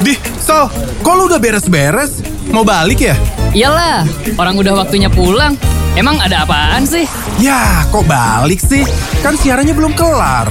Dih, Sal, kok lu udah beres-beres? Mau balik ya? Iyalah, orang udah waktunya pulang. Emang ada apaan sih? Ya, kok balik sih? Kan siarannya belum kelar.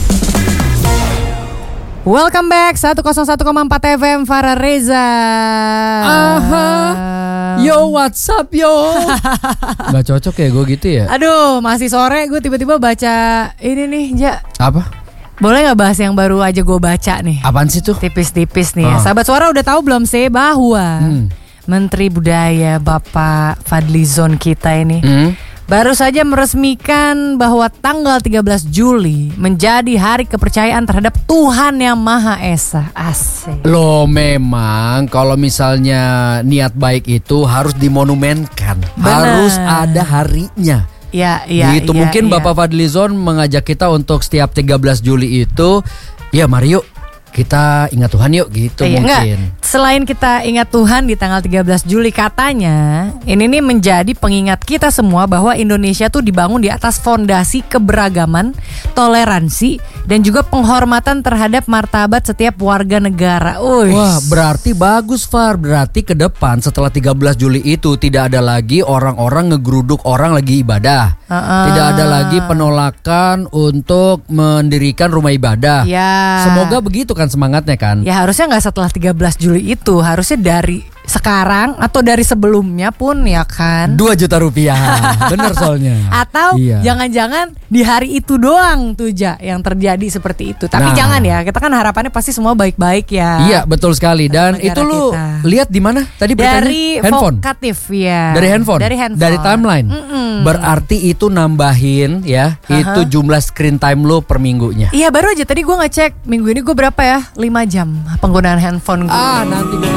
Welcome back 101,4 FM Farah Reza. Aha. Yo, what's up yo? Gak cocok ya gue gitu ya? Aduh, masih sore gue tiba-tiba baca ini nih, Ja. Apa? Boleh gak bahas yang baru aja gue baca nih? Apaan sih tuh? Tipis-tipis nih ya. Sahabat Suara udah tahu belum sih bahwa Menteri Budaya Bapak Fadlizon kita ini baru saja meresmikan bahwa tanggal 13 Juli menjadi hari kepercayaan terhadap Tuhan Yang Maha Esa. Asik. Loh memang kalau misalnya niat baik itu harus dimonumenkan. Harus ada harinya. Ya, gitu. Mungkin Bapak Fadlizon mengajak kita untuk setiap 13 Juli itu, ya mari yuk kita ingat Tuhan yuk gitu mungkin. Enggak. Selain kita ingat Tuhan di tanggal 13 Juli, katanya ini nih menjadi pengingat kita semua bahwa Indonesia tuh dibangun di atas fondasi keberagaman, toleransi, dan juga penghormatan terhadap martabat setiap warga negara. Wah, berarti bagus Far. Berarti ke depan setelah 13 Juli itu tidak ada lagi orang-orang ngegeruduk orang lagi ibadah. Tidak ada lagi penolakan untuk mendirikan rumah ibadah. Ya. Semoga begitu kan semangatnya kan. Ya harusnya gak setelah 13 Juli itu, harusnya dari sekarang atau dari sebelumnya pun ya kan. 2 juta rupiah. Bener soalnya. Atau jangan-jangan di hari itu doang tuh Ja yang terjadi seperti itu. Tapi jangan ya, kita kan harapannya pasti semua baik-baik ya. Iya betul sekali. Dan itu lu lihat di mana tadi beritanya? Dari handphone. Vokatif ya. Dari handphone. Dari timeline. Berarti itu nambahin ya, itu jumlah screen time lu per minggunya. Iya baru aja tadi gue ngecek minggu ini gue berapa ya, 5 jam penggunaan handphone gue. Nanti